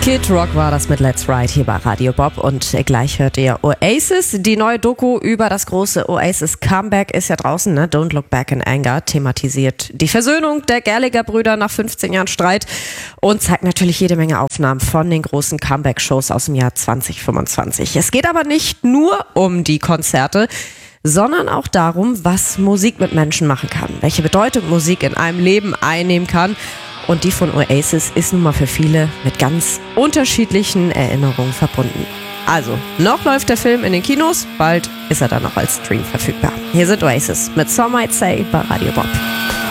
Kid Rock war das mit Let's Ride hier bei Radio Bob und gleich hört ihr Oasis. Die neue Doku über das große Oasis Comeback ist ja draußen, ne? Don't Look Back in Anger thematisiert die Versöhnung der Gallagher-Brüder nach 15 Jahren Streit und zeigt natürlich jede Menge Aufnahmen von den großen Comeback-Shows aus dem Jahr 2025. Es geht aber nicht nur um die Konzerte, sondern auch darum, was Musik mit Menschen machen kann, welche Bedeutung Musik in einem Leben einnehmen kann. Und die von Oasis ist nun mal für viele mit ganz unterschiedlichen Erinnerungen verbunden. Also, noch läuft der Film in den Kinos, bald ist er dann auch als Stream verfügbar. Hier sind Oasis mit Some Might Say bei Radio Bob.